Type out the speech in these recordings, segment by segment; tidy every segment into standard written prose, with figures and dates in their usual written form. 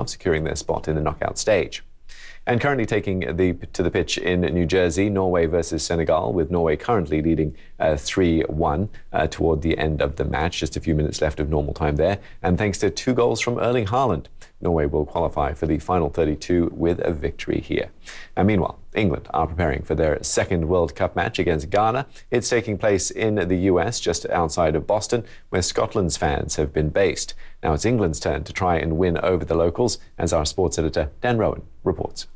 securing their spot in the knockout stage. And currently taking to the pitch in New Jersey, Norway versus Senegal, with Norway currently leading 3-1 toward the end of the match. Just a few minutes left of normal time there. And thanks to 2 goals from Erling Haaland, Norway will qualify for the final 32 with a victory here. And meanwhile, England are preparing for their second World Cup match against Ghana. It's taking place in the US, just outside of Boston, where Scotland's fans have been based. Now it's England's turn to try and win over the locals, as our sports editor Dan Rowan reports.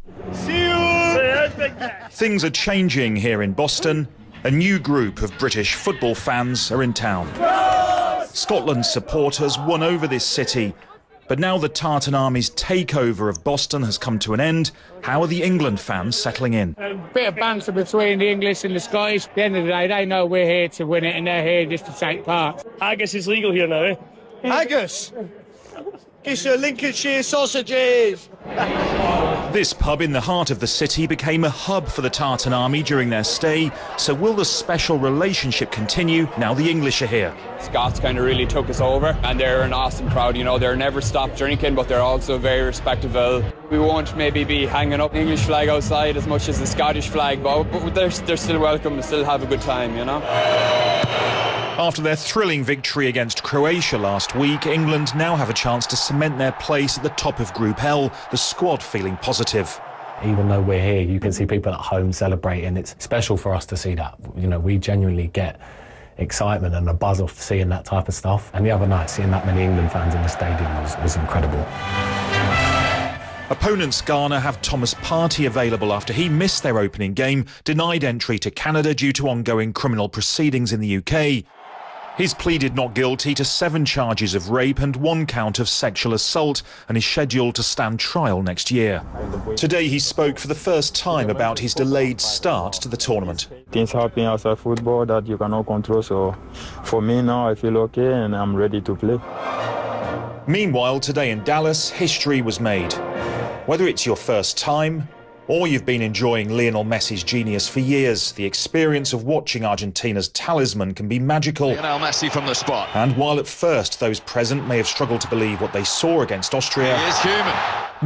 Things are changing here in Boston. A new group of British football fans are in town. Scotland's supporters won over this city, but now the Tartan Army's takeover of Boston has come to an end. How are the England fans settling in? A bit of banter between the English and the Scottish. At the end of the day, they know we're here to win it and they're here just to take part. Haggis is legal here now, eh? Haggis! Get your Lincolnshire sausages! This pub in the heart of the city became a hub for the Tartan Army during their stay. So will the special relationship continue now the English are here? Scots kind of really took us over, and they're an awesome crowd. You know, they're never stopped drinking, but they're also very respectable. We won't maybe be hanging up the English flag outside as much as the Scottish flag, but they're still welcome to still have a good time, you know. After their thrilling victory against Croatia last week, England now have a chance to cement their place at the top of Group L, the squad feeling positive. Even though we're here, you can see people at home celebrating. It's special for us to see that. You know, we genuinely get excitement and a buzz off seeing that type of stuff. And the other night, seeing that many England fans in the stadium was incredible. Opponents Ghana have Thomas Partey available after he missed their opening game, denied entry to Canada due to ongoing criminal proceedings in the UK. He's pleaded not guilty to 7 charges of rape and 1 count of sexual assault and is scheduled to stand trial next year. Today he spoke for the first time about his delayed start to the tournament. Things happen outside football that you cannot control, so for me now I feel okay and I'm ready to play. Meanwhile, today in Dallas, history was made. Whether it's your first time or you've been enjoying Lionel Messi's genius for years, the experience of watching Argentina's talisman can be magical. Lionel Messi from the spot. And while at first those present may have struggled to believe what they saw against Austria, he is human.